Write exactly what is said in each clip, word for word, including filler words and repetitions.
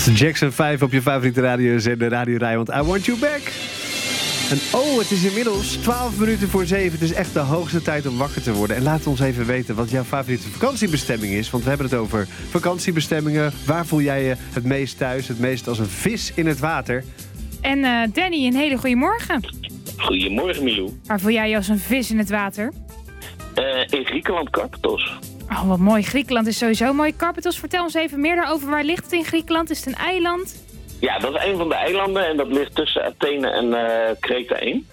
Jackson vijf op je favoriete radiozender Radio Rijnmond. I Want You Back. En oh, het is inmiddels twaalf minuten voor zeven. Het is echt de hoogste tijd om wakker te worden. En laat ons even weten wat jouw favoriete vakantiebestemming is. Want we hebben het over vakantiebestemmingen. Waar voel jij je het meest thuis? Het meest als een vis in het water? En uh, Danny, een hele goede morgen. Goedemorgen, Milou. Waar voel jij je als een vis in het water? Uh, in Griekenland, Karpathos. Oh, wat mooi. Griekenland is sowieso mooi. Karpathos, vertel ons even meer daarover. Waar ligt het in Griekenland? Is het een eiland? Ja, dat is een van de eilanden en dat ligt tussen Athene en uh, Kreta in.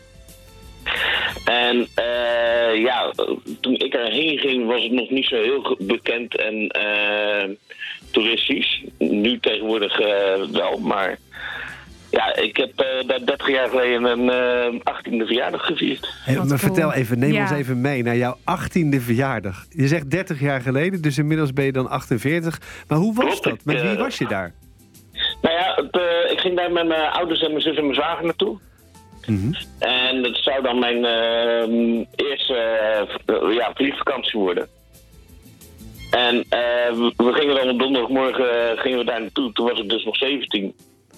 En uh, ja, toen ik erheen ging was het nog niet zo heel bekend en uh, toeristisch. Nu tegenwoordig uh, wel, maar ja, ik heb uh, daar dertig jaar geleden een uh, achttiende verjaardag gevierd. Hey, maar cool. Vertel even, neem Ja. ons even mee naar jouw achttiende verjaardag. Je zegt dertig jaar geleden, dus inmiddels ben je dan achtenveertig. Maar hoe was Klopt, dat? ik, Met wie uh, was je daar? Nou ja, het, uh, ik ging daar met mijn ouders en mijn zus en mijn zwager naartoe. Mm-hmm. En dat zou dan mijn uh, eerste uh, ja, vliegvakantie worden. En uh, we, we gingen dan op donderdagmorgen uh, gingen we daar naartoe. Toen was ik dus nog zeventien.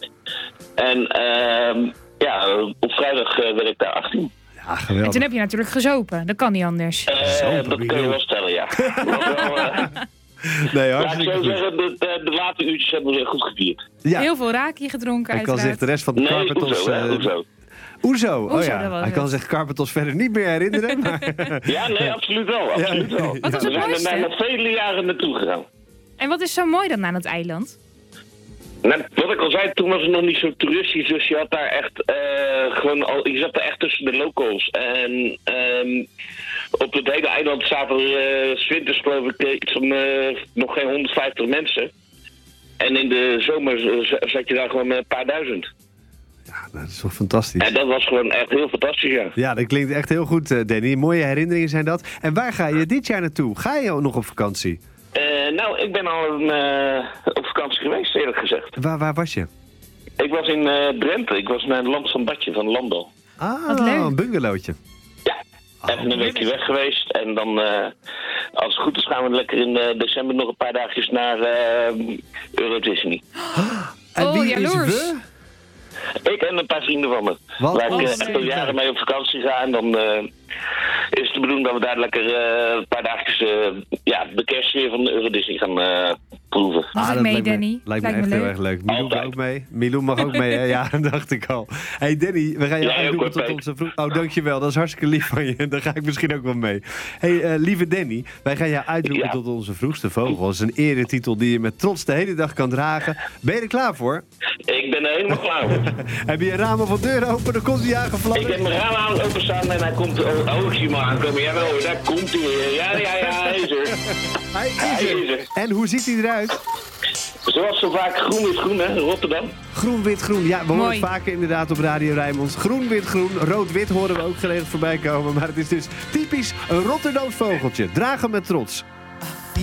En uh, ja, op vrijdag uh, werd ik daar achttien. Ja, En geweldig. toen heb je natuurlijk gezopen. Dat kan niet anders. Uh, Zo, dat kun je wel stellen, ja. Dat was wel, uh, Nee, laat ik hartstikke zo goed. zeggen, de, de, de late uurtjes hebben we goed gevierd. Ja, Heel veel raki gedronken, hij kan zich uiteraard. de rest van de Nee, Karpathos... hoezo, hè, eh, hoezo? Oezo, oh Oezo, ja. dat was Hij kan het. zich Karpathos verder niet meer herinneren. Maar... Ja, nee, absoluut wel. Absoluut Ja. wel. Wat was We het zijn er mooiste? daar nog vele jaren naartoe gegaan. En wat is zo mooi dan aan het eiland? Nou, wat ik al zei, toen was het nog niet zo toeristisch, dus je had daar echt uh, gewoon al, je zat er echt tussen de locals. En um, op het hele eiland zaten er uh, 's winters geloof ik iets van uh, nog geen honderdvijftig mensen. En in de zomer z- zat je daar gewoon met een paar duizend. Ja, dat is toch fantastisch. En dat was gewoon echt heel fantastisch, ja. Ja, dat klinkt echt heel goed, eh, Danny. Mooie herinneringen zijn dat. En waar ga je dit jaar naartoe? Ga je ook nog op vakantie? Uh, nou, ik ben al uh, op vakantie geweest, eerlijk gezegd. Waar, waar was je? Ik was in uh, Drenthe, ik was naar het land van Badje, van Landal. Ah, Wat leuk. een bungalowtje. Ja, even een weekje weg geweest. En dan, uh, als het goed is, gaan we lekker in uh, december nog een paar dagjes naar uh, Euro Disney. En Oh, wie is jaloers. we? Ik en een paar vrienden van me. Wat? Waar ik Oh, uh, leuk. echt al jaren mee op vakantie ga. En dan uh, is het de bedoeling dat we daar lekker uh, een paar dagjes uh, ja, de kerstsfeer van de Euro Disney gaan uh, proeven. Mag ik dat mee, lijkt me- Danny? Lijkt me Lijkt me echt heel leuk. erg leuk. Milou mag Altijd. ook mee. Milou mag ook mee, hè? Ja, dat dacht ik al. Hey Danny, we gaan jou Jij ook, uitdoen hoor, tot Peet. onze vroeg... Oh, dankjewel. Dat is hartstikke lief van je. Dan ga ik misschien ook wel mee. Hey, eh, lieve Danny, wij gaan jou uitroepen Ja. tot onze vroegste vogel. Dat is een eretitel die je met trots de hele dag kan dragen. Ben je er klaar voor? Ik ben er helemaal klaar voor. Heb je je ramen of deuren open? Dan komt hij Ik aangevladderd. heb mijn raam aan openstaan en hij komt... Oh, oh ik zie hem aankomen. Jawel, daar komt hij weer. Ja, ja, ja, hij is er. Hij is Hij is er. er. En hoe ziet hij eruit? Zoals zo vaak groen is groen, hè, Rotterdam. Groen, wit, groen. Ja, we horen Mooi. het vaker inderdaad op Radio Rijnmond. Groen, wit, groen. Rood, wit horen we ook geregeld voorbij komen. Maar het is dus typisch een Rotterdams vogeltje. Dragen met trots.